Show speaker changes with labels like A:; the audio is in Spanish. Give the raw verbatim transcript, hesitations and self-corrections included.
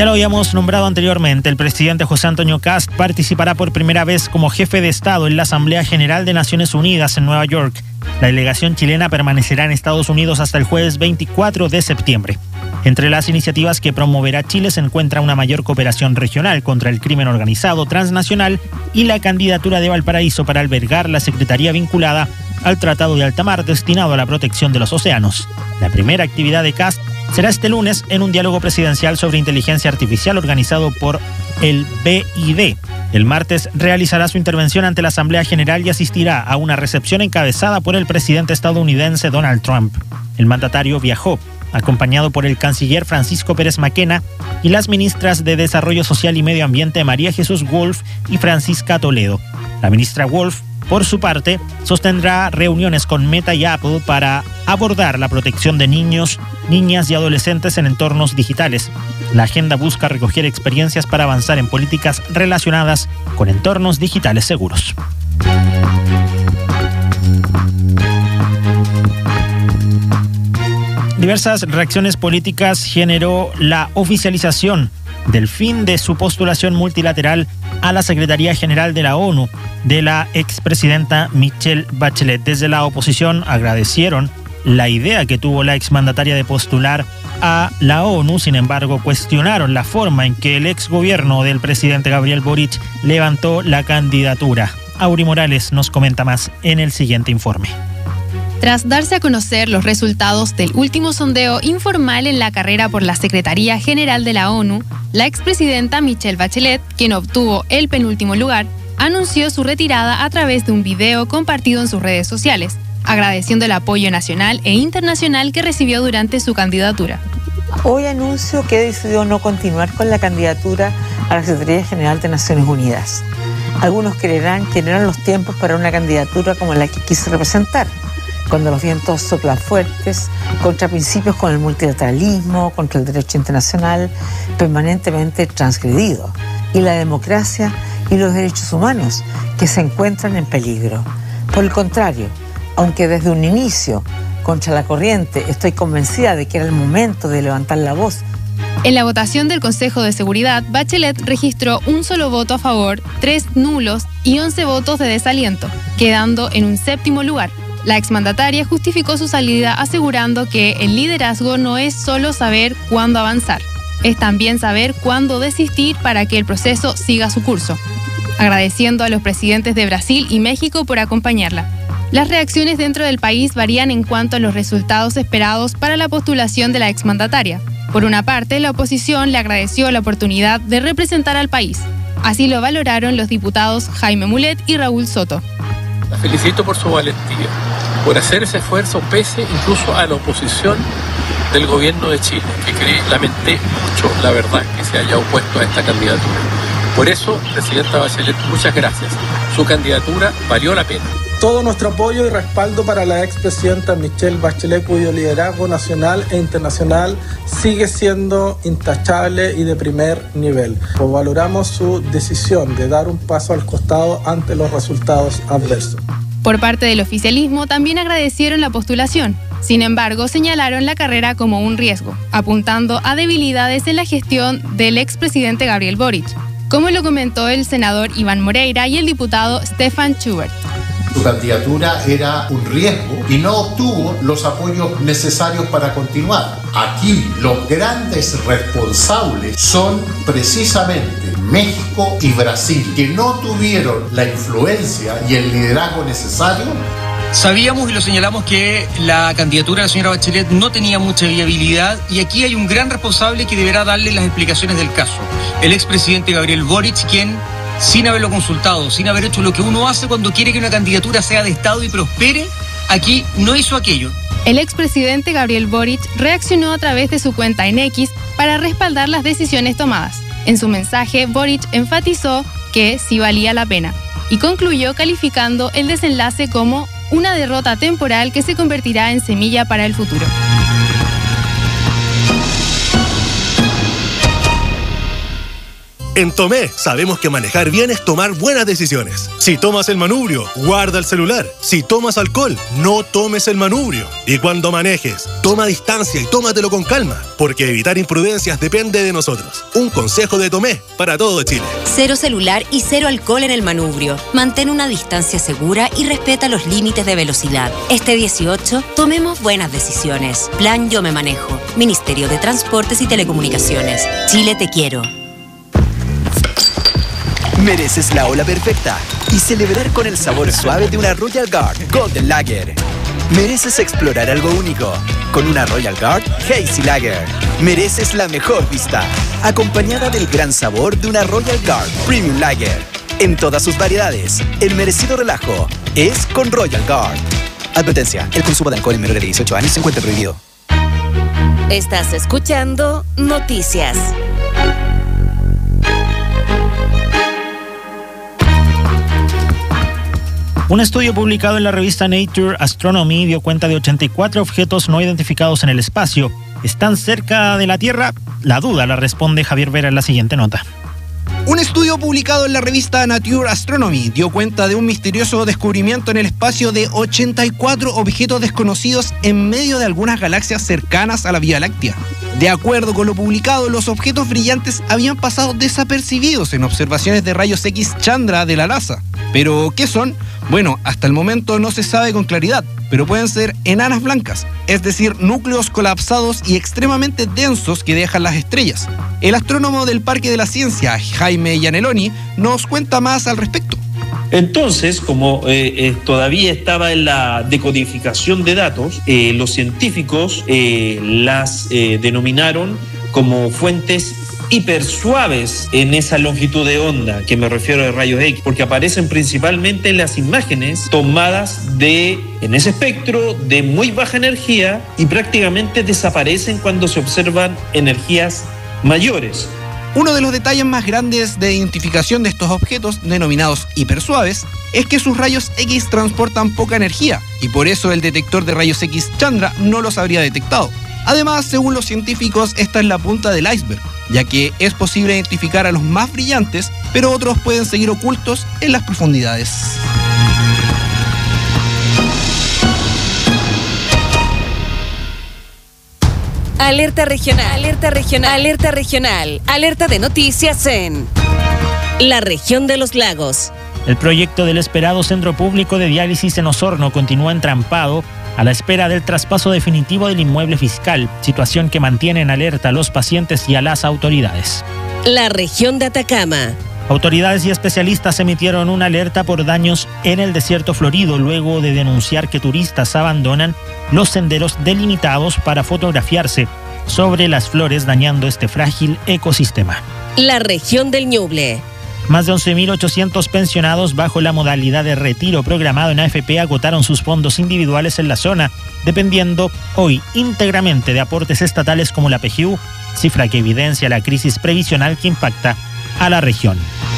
A: Ya lo habíamos nombrado anteriormente, el presidente José Antonio Kast participará por primera vez como jefe de Estado en la Asamblea General de Naciones Unidas en Nueva York. La delegación chilena permanecerá en Estados Unidos hasta el jueves veinticuatro de septiembre. Entre las iniciativas que promoverá Chile se encuentra una mayor cooperación regional contra el crimen organizado transnacional y la candidatura de Valparaíso para albergar la secretaría vinculada al Tratado de Alta Mar destinado a la protección de los océanos. La primera actividad de Kast será este lunes en un diálogo presidencial sobre inteligencia artificial organizado por el B I D. El martes realizará su intervención ante la Asamblea General y asistirá a una recepción encabezada por el presidente estadounidense Donald Trump. El mandatario viajó acompañado por el canciller Francisco Pérez Maquena y las ministras de Desarrollo Social y Medio Ambiente María Jesús Wolf y Francisca Toledo. La ministra Wolf, por su parte, sostendrá reuniones con Meta y Apple para abordar la protección de niños, niñas y adolescentes en entornos digitales. La agenda busca recoger experiencias para avanzar en políticas relacionadas con entornos digitales seguros. Diversas reacciones políticas generó la oficialización del fin de su postulación multilateral a la Secretaría General de la ONU de la expresidenta Michelle Bachelet. Desde la oposición agradecieron la idea que tuvo la exmandataria de postular a la ONU, sin embargo cuestionaron la forma en que el exgobierno del presidente Gabriel Boric levantó la candidatura. Auri Morales nos comenta más en el siguiente informe.
B: Tras darse a conocer los resultados del último sondeo informal en la carrera por la Secretaría General de la ONU, la expresidenta Michelle Bachelet, quien obtuvo el penúltimo lugar, anunció su retirada a través de un video compartido en sus redes sociales, agradeciendo el apoyo nacional e internacional que recibió durante su candidatura.
C: Hoy anuncio que he decidido no continuar con la candidatura a la Secretaría General de Naciones Unidas. Algunos creerán que no eran los tiempos para una candidatura como la que quise representar, cuando los vientos soplan fuertes, contra principios como el multilateralismo, contra el derecho internacional permanentemente transgredido, y la democracia y los derechos humanos que se encuentran en peligro. Por el contrario, aunque desde un inicio, contra la corriente, estoy convencida de que era el momento de levantar la voz.
B: En la votación del Consejo de Seguridad, Bachelet registró un solo voto a favor, tres nulos y once votos de desaliento, quedando en un séptimo lugar. La exmandataria justificó su salida asegurando que el liderazgo no es solo saber cuándo avanzar, es también saber cuándo desistir para que el proceso siga su curso, agradeciendo a los presidentes de Brasil y México por acompañarla. Las reacciones dentro del país varían en cuanto a los resultados esperados para la postulación de la exmandataria. Por una parte, la oposición le agradeció la oportunidad de representar al país. Así lo valoraron los diputados Jaime Mulet y Raúl Soto.
D: La felicito por su valentía, por hacer ese esfuerzo pese incluso a la oposición del gobierno de Chile, que creí, lamenté mucho, la verdad, que se haya opuesto a esta candidatura. Por eso, presidenta Bachelet, muchas gracias. Su candidatura valió la pena.
E: Todo nuestro apoyo y respaldo para la expresidenta Michelle Bachelet, cuyo liderazgo nacional e internacional sigue siendo intachable y de primer nivel. Pues valoramos su decisión de dar un paso al costado ante los resultados adversos.
B: Por parte del oficialismo también agradecieron la postulación. Sin embargo, señalaron la carrera como un riesgo, apuntando a debilidades en la gestión del expresidente Gabriel Boric, como lo comentó el senador Iván Moreira y el diputado Stefan Schubert.
F: Su candidatura era un riesgo y no obtuvo los apoyos necesarios para continuar. Aquí los grandes responsables son precisamente México y Brasil, que no tuvieron la influencia y el liderazgo necesario.
G: Sabíamos y lo señalamos que la candidatura de la señora Bachelet no tenía mucha viabilidad y aquí hay un gran responsable que deberá darle las explicaciones del caso. El expresidente Gabriel Boric, quien, sin haberlo consultado, sin haber hecho lo que uno hace cuando quiere que una candidatura sea de Estado y prospere, aquí no hizo aquello.
B: El expresidente Gabriel Boric reaccionó a través de su cuenta en X para respaldar las decisiones tomadas. En su mensaje, Boric enfatizó que sí valía la pena y concluyó calificando el desenlace como una derrota temporal que se convertirá en semilla para el futuro.
H: En Tomé sabemos que manejar bien es tomar buenas decisiones. Si tomas el manubrio, guarda el celular. Si tomas alcohol, no tomes el manubrio. Y cuando manejes, toma distancia y tómatelo con calma, porque evitar imprudencias depende de nosotros. Un consejo de Tomé para todo Chile.
I: Cero celular y cero alcohol en el manubrio. Mantén una distancia segura y respeta los límites de velocidad. Este dieciocho, tomemos buenas decisiones. Plan Yo Me Manejo. Ministerio de Transportes y Telecomunicaciones. Chile te quiero.
J: Mereces la ola perfecta y celebrar con el sabor suave de una Royal Guard Golden Lager. Mereces explorar algo único con una Royal Guard Hazy Lager. Mereces la mejor vista, acompañada del gran sabor de una Royal Guard Premium Lager. En todas sus variedades, el merecido relajo es con Royal Guard. Advertencia, el consumo de alcohol en menores de dieciocho años se encuentra prohibido.
K: Estás escuchando Noticias.
A: Un estudio publicado en la revista Nature Astronomy dio cuenta de ochenta y cuatro objetos no identificados en el espacio. ¿Están cerca de la Tierra? La duda la responde Javier Vera en la siguiente nota.
L: Un estudio publicado en la revista Nature Astronomy dio cuenta de un misterioso descubrimiento en el espacio de ochenta y cuatro objetos desconocidos en medio de algunas galaxias cercanas a la Vía Láctea. De acuerdo con lo publicado, los objetos brillantes habían pasado desapercibidos en observaciones de rayos X Chandra de la NASA. ¿Pero qué son? Bueno, hasta el momento no se sabe con claridad, pero pueden ser enanas blancas, es decir, núcleos colapsados y extremadamente densos que dejan las estrellas. El astrónomo del Parque de la Ciencia, Jaime Gianelloni, nos cuenta más al respecto.
M: Entonces, como eh, eh, todavía estaba en la decodificación de datos, eh, los científicos eh, las eh, denominaron como fuentes hipersuaves en esa longitud de onda, que me refiero a rayos X, porque aparecen principalmente en las imágenes tomadas de, en ese espectro de muy baja energía y prácticamente desaparecen cuando se observan energías mayores.
L: Uno de los detalles más grandes de identificación de estos objetos, denominados hipersuaves, es que sus rayos X transportan poca energía y por eso el detector de rayos X Chandra no los habría detectado. Además, según los científicos, esta es la punta del iceberg, ya que es posible identificar a los más brillantes, pero otros pueden seguir ocultos en las profundidades.
K: Alerta regional, alerta regional, alerta regional, alerta de noticias en la región de los lagos.
A: El proyecto del esperado Centro Público de Diálisis en Osorno continúa entrampado a la espera del traspaso definitivo del inmueble fiscal, situación que mantiene en alerta a los pacientes y a las autoridades.
K: La región de Atacama.
A: Autoridades y especialistas emitieron una alerta por daños en el desierto florido luego de denunciar que turistas abandonan los senderos delimitados para fotografiarse sobre las flores, dañando este frágil ecosistema.
K: La región del Ñuble.
A: Más de once mil ochocientos pensionados bajo la modalidad de retiro programado en A F P agotaron sus fondos individuales en la zona, dependiendo hoy íntegramente de aportes estatales como la P G U, cifra que evidencia la crisis previsional que impacta a la región.